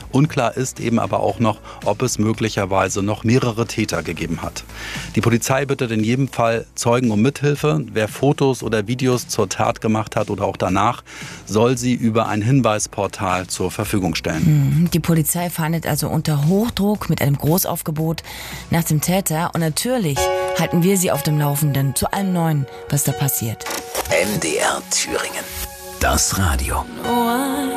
Unklar ist eben aber auch noch, ob es möglicherweise noch mehrere Täter gegeben hat. Die Polizei bittet in jedem Fall Zeugen um Mithilfe. Wer Fotos oder Videos zur Tat gemacht hat oder auch danach, soll sie über ein Hinweisportal zur Verfügung stellen. Die Polizei fahndet also unter Hochdruck mit einem Großaufgebot nach dem Täter. Und natürlich halten wir Sie auf dem Laufenden zu allem Neuen, was da passiert. MDR Thüringen. Das Radio.